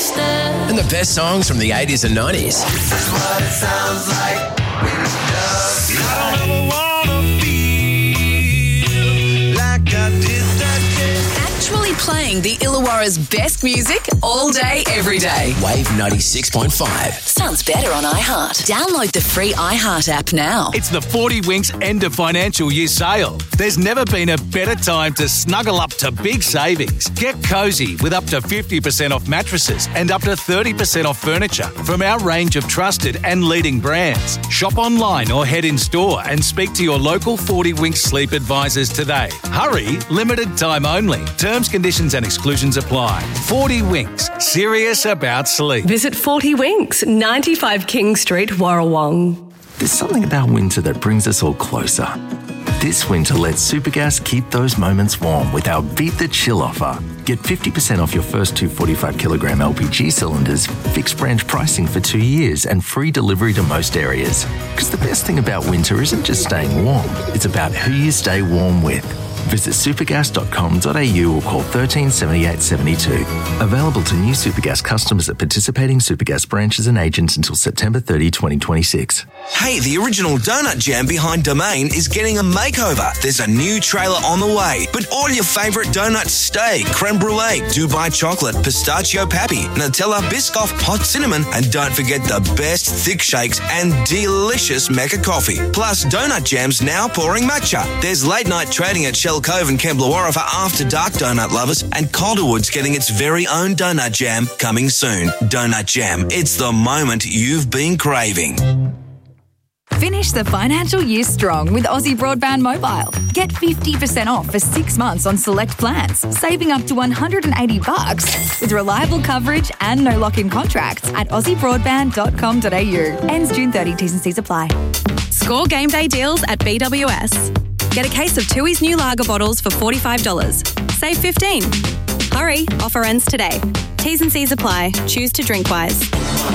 And the best songs from the 80s and 90s. This is what it sounds like when it does. I don't ever wanna feel like I did that day. Actually playing the Illawarra's best music all day, every day. Wave 96.5. Sounds better on iHeart. Download the free iHeart app now. It's the 40 Winks end of financial year sale. There's never been a better time to snuggle up to big savings. Get cosy with up to 50% off mattresses and up to 30% off furniture from our range of trusted and leading brands. Shop online or head in store and speak to your local 40 Winks sleep advisors today. Hurry, limited time only. Terms, conditions and exclusions apply. 40 Winks, serious about sleep. Visit 40 Winks, 95 King Street, Warrawong. There's something about winter that brings us all closer. This winter, let Supergas keep those moments warm with our Beat the Chill offer. Get 50% off your first two 45-kilogram LPG cylinders, fixed branch pricing for 2 years and free delivery to most areas. Because the best thing about winter isn't just staying warm, it's about who you stay warm with. Visit supergas.com.au or call 13 78 72. Available to new Supergas customers at participating Supergas branches and agents until September 30, 2026. Hey, the original donut jam behind Domain is getting a makeover. There's a new trailer on the way, but all your favourite donuts stay. Creme brulee, Dubai chocolate, pistachio pappy, Nutella, Biscoff, hot cinnamon, and don't forget the best thick shakes and delicious Mecca coffee. Plus, donut jams now pouring matcha. There's late night trading at Shell Cove and Kemblawarra for after dark donut lovers, and Calderwood's getting its very own donut jam coming soon. Donut Jam, it's the moment you've been craving. Finish the financial year strong with Aussie Broadband Mobile. Get 50% off for 6 months on select plans, saving up to $180 with reliable coverage and no lock-in contracts at aussiebroadband.com.au. Ends June 30. T's and C's apply. Score game day deals at BWS. Get a case of Tooheys New Lager bottles for $45. Save $15. Hurry, offer ends today. T's and C's apply. Choose to drink wise.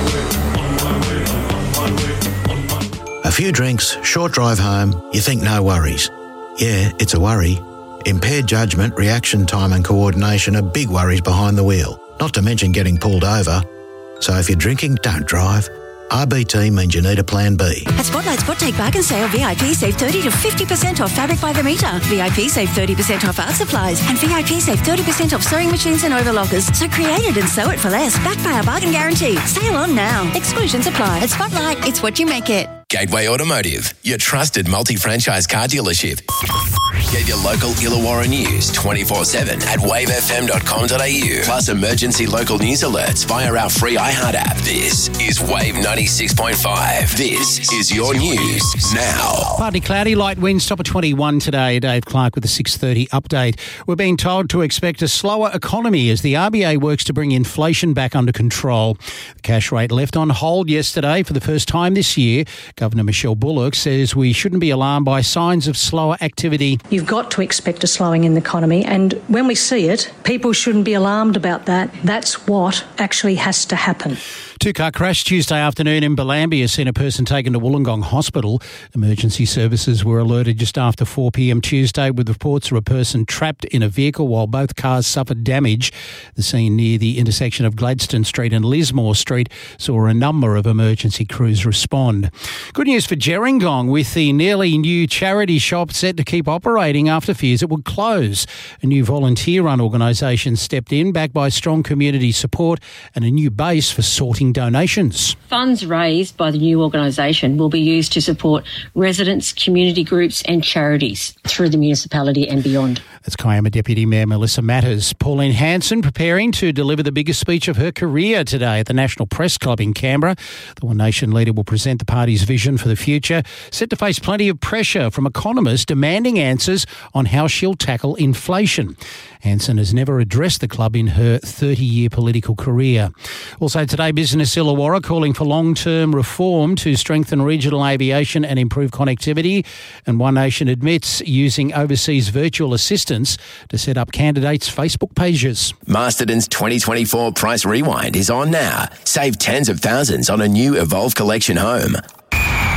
A few drinks, short drive home, you think no worries. Yeah, it's a worry. Impaired judgment, reaction time and coordination are big worries behind the wheel, not to mention getting pulled over. So if you're drinking, don't drive. RBT means you need a plan B. At Spotlight Spot Take Bargain Sale, VIP save 30 to 50% off fabric by the metre. VIP save 30% off art supplies. And VIP save 30% off sewing machines and overlockers. So create it and sew it for less. Backed by our bargain guarantee. Sale on now. Exclusions apply. At Spotlight, it's what you make it. Gateway Automotive, your trusted multi-franchise car dealership. Get your local Illawarra news 24/7 at wavefm.com.au. Plus emergency local news alerts via our free iHeart app. This is Wave 96.5. This is your news now. Partly cloudy, light winds, top of 21 today. Dave Clark with the 6:30 update. We're being told to expect a slower economy as the RBA works to bring inflation back under control. The cash rate left on hold yesterday for the first time this year. Governor Michelle Bullock says we shouldn't be alarmed by signs of slower activity. You've got to expect a slowing in the economy, and when we see it, people shouldn't be alarmed about that. That's what actually has to happen. Two-car crash Tuesday afternoon in Belambia has seen a person taken to Wollongong Hospital. Emergency services were alerted just after 4 p.m. Tuesday with reports of a person trapped in a vehicle while both cars suffered damage. The scene near the intersection of Gladstone Street and Lismore Street saw a number of emergency crews respond. Good news for Gerringong, with the nearly new charity shop set to keep operating after fears it would close. A new volunteer-run organisation stepped in, backed by strong community support and a new base for sorting donations. Funds raised by the new organisation will be used to support residents, community groups and charities through the municipality and beyond. That's Kiama Deputy Mayor Melissa Matters. Pauline Hanson preparing to deliver the biggest speech of her career today at the National Press Club in Canberra. The One Nation leader will present the party's vision for the future, set to face plenty of pressure from economists demanding answers on how she'll tackle inflation. Hanson has never addressed the club in her 30-year political career. Also today, Business Illawarra calling for long-term reform to strengthen regional aviation and improve connectivity. And One Nation admits using overseas virtual assistants to set up candidates' Facebook pages. Masterton's 2024 Price Rewind is on now. Save tens of thousands on a new Evolve Collection home.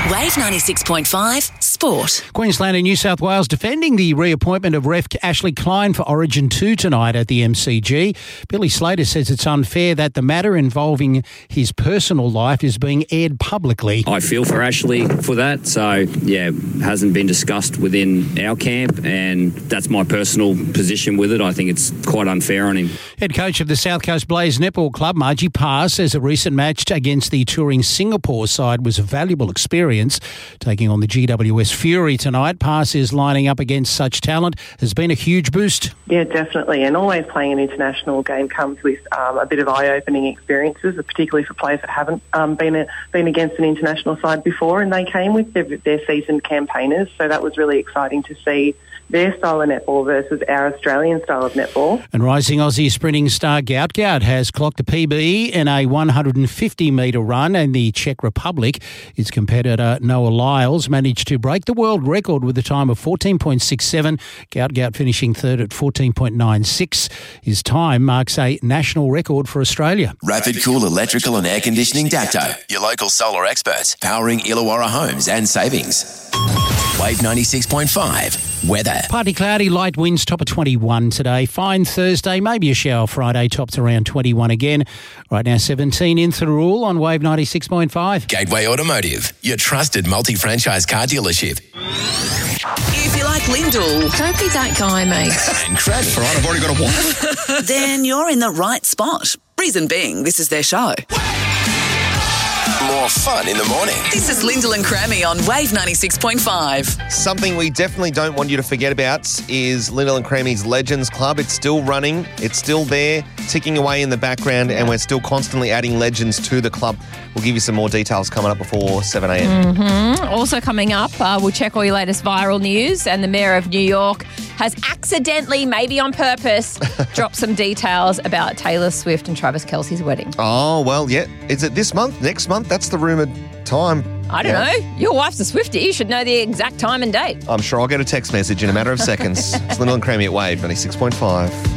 Wave 96.5 Sport. Queensland and New South Wales defending the reappointment of ref Ashley Klein for Origin 2 tonight at the MCG. Billy Slater says it's unfair that the matter involving his personal life is being aired publicly. I feel for Ashley for that. So, yeah, hasn't been discussed within our camp, and that's my personal position with it. I think it's quite unfair on him. Head coach of the South Coast Blaze Netball Club, Margie Parr, says a recent match against the touring Singapore side was a valuable experience. Taking on the GWS Fury tonight, Parr says lining up against such talent has been a huge boost. Yeah, definitely. And always playing an international game comes with a bit of eye-opening experiences, particularly for players that haven't been against an international side before, and they came with their seasoned campaigners. So that was really exciting to see their style of netball versus our Australian style of netball. And rising Aussie sprinting star Gout Gout has clocked a PB in a 150-metre run, and the Czech Republic. His competitor Noah Lyles managed to break the world record with a time of 14.67, Gout Gout finishing third at 14.96. His time marks a national record for Australia. Rapid Cool Electrical and Air Conditioning Dapto, your local solar experts, powering Illawarra homes and savings. Wave 96.5 weather. Partly cloudy, light winds, top of 21 today. Fine Thursday, maybe a shower Friday, tops around 21 again. Right now 17 in Thirroul on Wave 96.5. Gateway Automotive, your trusted multi-franchise car dealership. If you like Lyndall, don't be that guy, mate. And Cradford. Right, I've already got a wife. Then you're in the right spot. Reason being, this is their show. More fun in the morning. This is Lyndall and Crammy on Wave 96.5. Something we definitely don't want you to forget about is Lyndall and Crammy's Legends Club. It's still running. It's still there, ticking away in the background, and we're still constantly adding legends to the club. We'll give you some more details coming up before 7 a.m. Mm-hmm. Also coming up, we'll check all your latest viral news, and the Mayor of New York has accidentally, maybe on purpose, dropped some details about Taylor Swift and Travis Kelce's wedding. Oh, well, yeah. Is it this month? Next month? That's the rumoured time. I don't know. Your wife's a Swiftie. You should know the exact time and date. I'm sure I'll get a text message in a matter of seconds. It's Lyndall and Crammy at Wave 96.5.